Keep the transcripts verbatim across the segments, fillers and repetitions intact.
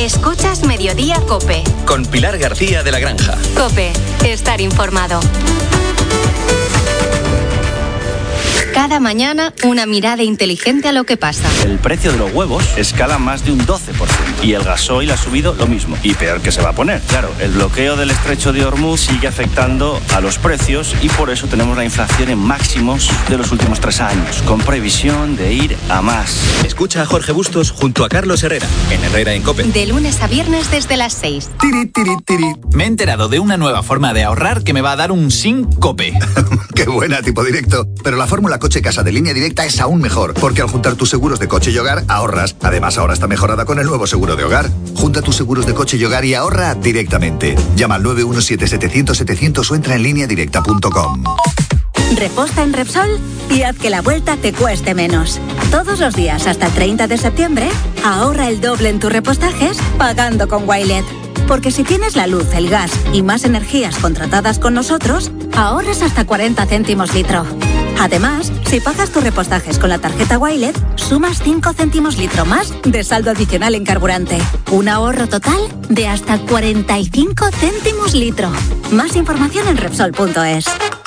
Escuchas Mediodía COPE. Con Pilar García de la Granja. COPE. Estar informado. Cada mañana, una mirada inteligente a lo que pasa. El precio de los huevos escala más de un doce por ciento y el gasoil ha subido lo mismo. Y peor que se va a poner. Claro, el bloqueo del estrecho de Hormuz sigue afectando a los precios y por eso tenemos la inflación en máximos de los últimos tres años, con previsión de ir a más. Escucha a Jorge Bustos junto a Carlos Herrera, en Herrera en COPE. De lunes a viernes desde las seis. Tiri, tiri, tiri. Me he enterado de una nueva forma de ahorrar que me va a dar un sin COPE. ¡Qué buena, tipo directo! Pero la fórmula Coche Casa de Línea Directa es aún mejor, porque al juntar tus seguros de coche y hogar, ahorras. Además, ahora está mejorada con el nuevo seguro de hogar. Junta tus seguros de coche y hogar y ahorra directamente. Llama al nueve uno siete, setecientos, setecientos o entra en línea directa punto com. Reposta en Repsol y haz que la vuelta te cueste menos. Todos los días hasta el treinta de septiembre, ahorra el doble en tus repostajes pagando con Wilet. Porque si tienes la luz, el gas y más energías contratadas con nosotros, ahorras hasta cuarenta céntimos litro. Además, si pagas tus repostajes con la tarjeta Wilet, sumas cinco céntimos litro más de saldo adicional en carburante. Un ahorro total de hasta cuarenta y cinco céntimos litro. Más información en Repsol punto es.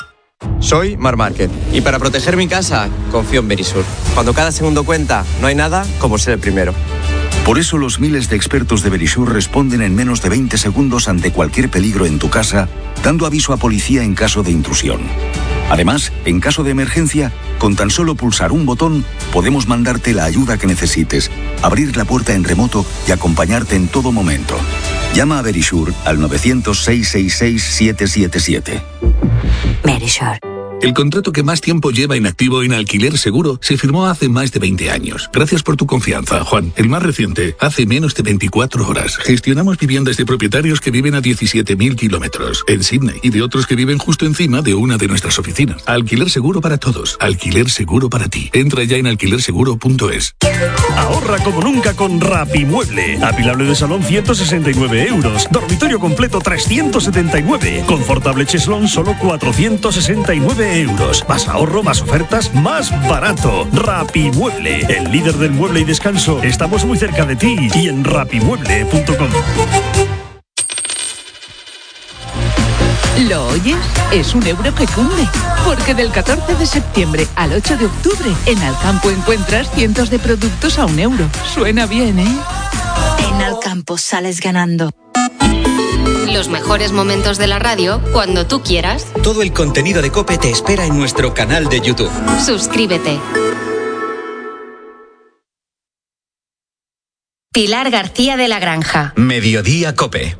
Soy Mar Márquez y para proteger mi casa confío en Verisur. Cuando cada segundo cuenta, no hay nada como ser el primero. Por eso los miles de expertos de Verisur responden en menos de veinte segundos ante cualquier peligro en tu casa, dando aviso a policía en caso de intrusión. Además, en caso de emergencia, con tan solo pulsar un botón, podemos mandarte la ayuda que necesites, abrir la puerta en remoto y acompañarte en todo momento. Llama a Verisur al novecientos, seiscientos sesenta y seis, siete siete siete. Verisur. El contrato que más tiempo lleva inactivo en Alquiler Seguro se firmó hace más de veinte años. Gracias por tu confianza, Juan. El más reciente, hace menos de veinticuatro horas. Gestionamos viviendas de propietarios que viven a diecisiete mil kilómetros en Sydney y de otros que viven justo encima de una de nuestras oficinas. Alquiler Seguro para todos. Alquiler Seguro para ti. Entra ya en alquiler seguro punto es. Ahorra como nunca con Rapimueble. Apilable de salón ciento sesenta y nueve euros. Dormitorio completo trescientos setenta y nueve. Confortable cheslón solo cuatrocientos sesenta y nueve euros. Más ahorro, más ofertas, más barato. Rapimueble, el líder del mueble y descanso. Estamos muy cerca de ti y en rapimueble punto com. ¿Lo oyes? Es un euro que cunde. Porque del catorce de septiembre al ocho de octubre, en Alcampo encuentras cientos de productos a un euro. Suena bien, ¿eh? En Alcampo sales ganando. Los mejores momentos de la radio cuando tú quieras. Todo el contenido de COPE te espera en nuestro canal de YouTube. Suscríbete. Pilar García de la Granja. Mediodía COPE.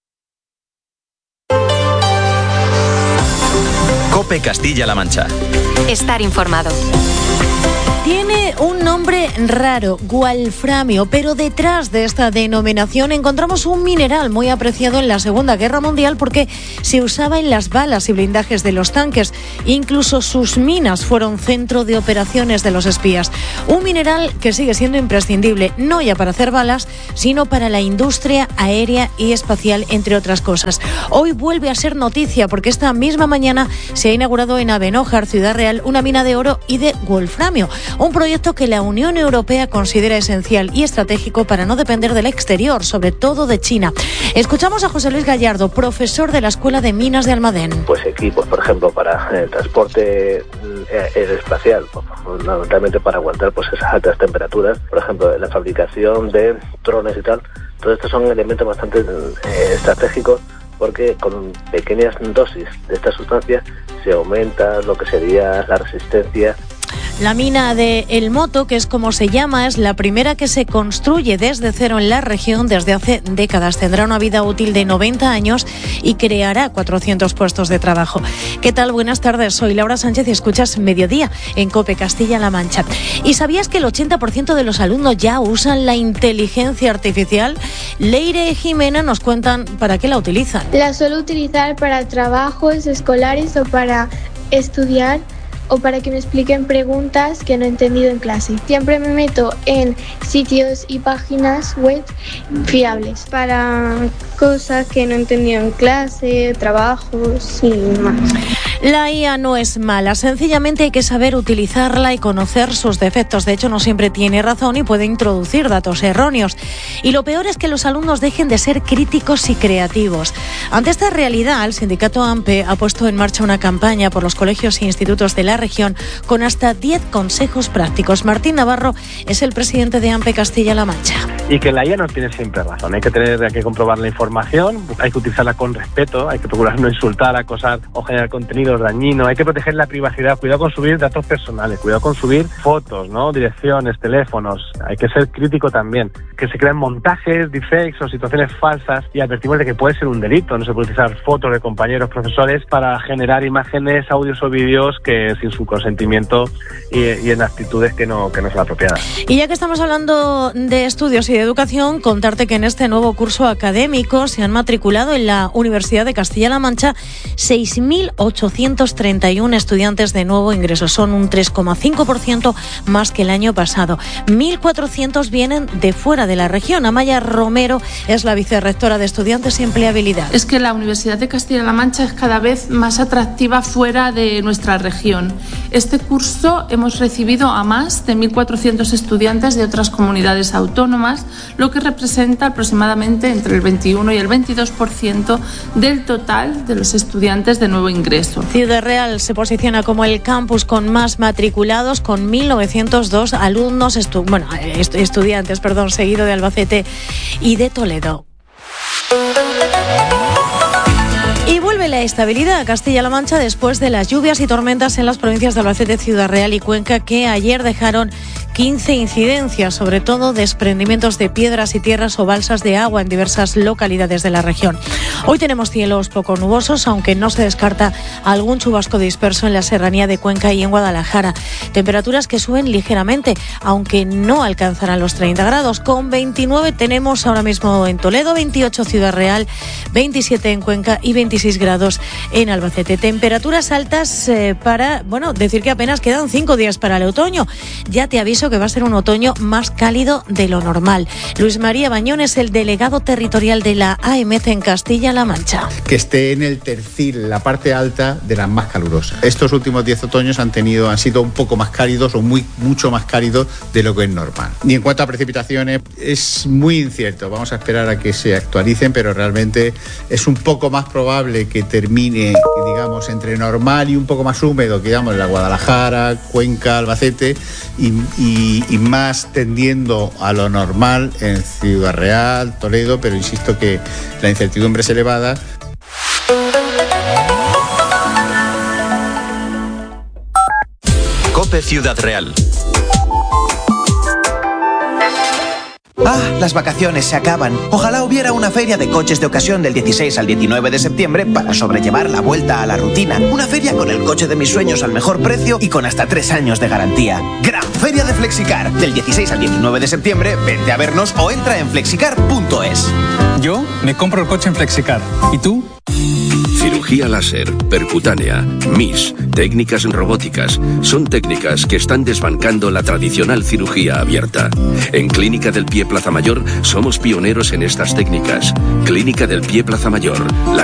COPE Castilla-La Mancha. Estar informado. Tiene un nombre raro, wolframio, pero detrás de esta denominación encontramos un mineral muy apreciado en la Segunda Guerra Mundial porque se usaba en las balas y blindajes de los tanques. Incluso sus minas fueron centro de operaciones de los espías. Un mineral que sigue siendo imprescindible, no ya para hacer balas, sino para la industria aérea y espacial, entre otras cosas. Hoy vuelve a ser noticia porque esta misma mañana se ha inaugurado en Abenójar, Ciudad Real, una mina de oro y de wolframio. Un proyecto que la Unión Europea considera esencial y estratégico para no depender del exterior, sobre todo de China. Escuchamos a José Luis Gallardo, profesor de la Escuela de Minas de Almadén. Pues equipos, por ejemplo, para el transporte aeroespacial, fundamentalmente para aguantar pues esas altas temperaturas, por ejemplo, la fabricación de drones y tal. Todos estos son elementos bastante eh, estratégicos porque con pequeñas dosis de esta sustancia se aumenta lo que sería la resistencia. La mina de El Moto, que es como se llama, es la primera que se construye desde cero en la región desde hace décadas. Tendrá una vida útil de noventa años y creará cuatrocientos puestos de trabajo. ¿Qué tal? Buenas tardes. Soy Laura Sánchez y escuchas Mediodía en COPE Castilla-La Mancha. ¿Y sabías que el ochenta por ciento de los alumnos ya usan la inteligencia artificial? Leire y Jimena nos cuentan para qué la utilizan. La suelo utilizar para trabajos escolares o para estudiar, o para que me expliquen preguntas que no he entendido en clase. Siempre me meto en sitios y páginas web fiables para cosas que no he entendido en clase, trabajos y más. La I A no es mala, sencillamente hay que saber utilizarla y conocer sus defectos. De hecho, no siempre tiene razón y puede introducir datos erróneos. Y lo peor es que los alumnos dejen de ser críticos y creativos. Ante esta realidad, el sindicato AMPE ha puesto en marcha una campaña por los colegios e institutos de la región con hasta diez consejos prácticos. Martín Navarro es el presidente de AMPE Castilla-La Mancha. Y que la I A no tiene siempre razón. Hay que tener, hay que comprobar la información, hay que utilizarla con respeto, hay que procurar no insultar, acosar o generar contenido dañino, hay que proteger la privacidad, cuidado con subir datos personales, cuidado con subir fotos, ¿no? Direcciones, teléfonos, hay que ser crítico también, que se crean montajes, deepfakes o situaciones falsas y advertimos de que puede ser un delito, no se puede utilizar fotos de compañeros, profesores para generar imágenes, audios o vídeos que sin su consentimiento y, y en actitudes que no, que no son apropiadas. Y ya que estamos hablando de estudios y de educación, contarte que en este nuevo curso académico se han matriculado en la Universidad de Castilla-La Mancha seis mil ochocientos treinta y uno estudiantes de nuevo ingreso. Son un tres coma cinco por ciento más que el año pasado. mil cuatrocientos vienen de fuera de la región. Amaya Romero es la vicerrectora de Estudiantes y Empleabilidad. Es que la Universidad de Castilla-La Mancha es cada vez más atractiva fuera de nuestra región. Este curso hemos recibido a más de mil cuatrocientos estudiantes de otras comunidades autónomas, lo que representa aproximadamente entre el veintiuno y el veintidós por ciento del total de los estudiantes de nuevo ingreso. Ciudad Real se posiciona como el campus con más matriculados, con mil novecientos dos alumnos, estu- bueno, est- estudiantes, perdón, seguido de Albacete y de Toledo. Y vuelve la estabilidad a Castilla-La Mancha después de las lluvias y tormentas en las provincias de Albacete, Ciudad Real y Cuenca, que ayer dejaron quince incidencias, sobre todo desprendimientos de piedras y tierras o balsas de agua en diversas localidades de la región. Hoy tenemos cielos poco nubosos, aunque no se descarta algún chubasco disperso en la serranía de Cuenca y en Guadalajara. Temperaturas que suben ligeramente, aunque no alcanzarán los treinta grados. Con veintinueve tenemos ahora mismo en Toledo, veintiocho Ciudad Real, veintisiete en Cuenca y veintiséis grados en Albacete. Temperaturas altas eh, para, bueno, decir que apenas quedan cinco días para el otoño. Ya te aviso que va a ser un otoño más cálido de lo normal. Luis María Bañón es el delegado territorial de la A M C en Castilla-La Mancha. Que esté en el tercil, la parte alta de las más calurosas. Estos últimos diez otoños han tenido, han sido un poco más cálidos o muy mucho más cálidos de lo que es normal. Y en cuanto a precipitaciones, es muy incierto. Vamos a esperar a que se actualicen, pero realmente es un poco más probable que termine, digamos, entre normal y un poco más húmedo, que digamos, en la Guadalajara, Cuenca, Albacete y, y Y, y más tendiendo a lo normal en Ciudad Real, Toledo, pero insisto que la incertidumbre es elevada. COPE Ciudad Real. Ah, las vacaciones se acaban. Ojalá hubiera una feria de coches de ocasión del dieciséis al diecinueve de septiembre para sobrellevar la vuelta a la rutina. Una feria con el coche de mis sueños al mejor precio y con hasta tres años de garantía. Gran Feria de Flexicar. Del dieciséis al diecinueve de septiembre, vente a vernos o entra en flexicar punto es. Yo me compro el coche en Flexicar. ¿Y tú? Cirugía láser, percutánea, M I S, técnicas robóticas, son técnicas que están desbancando la tradicional cirugía abierta. En Clínica del Pie Plaza Mayor somos pioneros en estas técnicas. Clínica del Pie Plaza Mayor, la